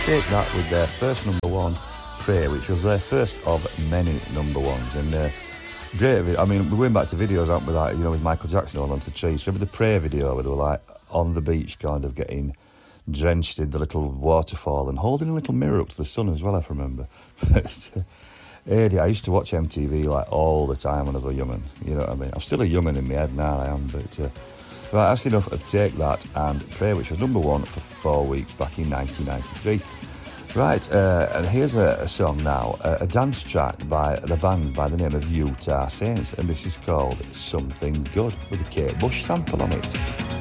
Take That with their first number one, Pray, which was their first of many number ones. And great, I mean, we're going back to videos, aren't we, like, you know, with Michael Jackson all onto trees. Remember the Pray video where they were like on the beach kind of getting drenched in the little waterfall and holding a little mirror up to the sun as well, I remember. I used to watch MTV like all the time when I was a young'un, you know what I mean? I'm still a young'un in my head now, I am, but right, that's enough of Take That and Pray, which was number one for 4 weeks back in 1993. Right, and here's a song now, a dance track by the band by the name of Utah Saints, and this is called Something Good with a Kate Bush sample on it.